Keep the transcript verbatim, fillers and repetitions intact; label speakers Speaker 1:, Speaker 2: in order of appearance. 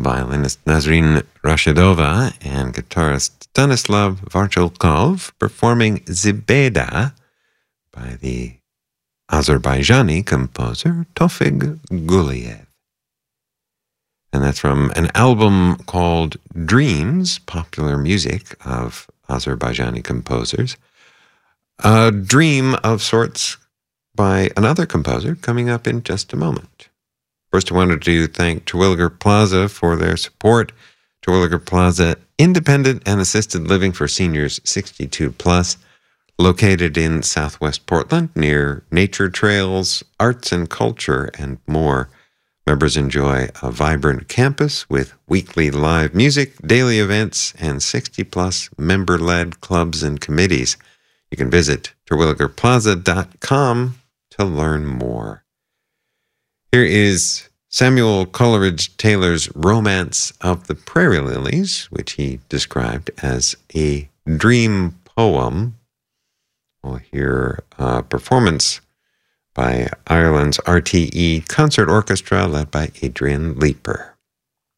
Speaker 1: violinist Nazrin Rashidova and guitarist Stanislav Varchelkov performing Zibeda by the Azerbaijani composer Tofig Guliev. And that's from an album called Dreams, Popular Music of Azerbaijani Composers. A dream of sorts by another composer coming up in just a moment. First, I wanted to thank Terwilliger Plaza for their support. Terwilliger Plaza, independent and assisted living for seniors sixty-two plus, located in Southwest Portland near nature trails, arts and culture, and more. Members enjoy a vibrant campus with weekly live music, daily events, and sixty plus member-led clubs and committees. You can visit terwilliger plaza dot com to learn more. Here is Samuel Coleridge Taylor's Romance of the Prairie Lilies, which he described as a dream poem. We'll hear a performance by Ireland's R T E Concert Orchestra led by Adrian Leeper.